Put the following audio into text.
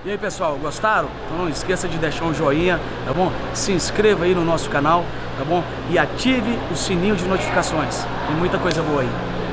E aí pessoal, gostaram? Então não esqueça de deixar um joinha, tá bom? Se inscreva aí no nosso canal, tá bom? E ative o sininho de notificações. Tem muita coisa boa aí.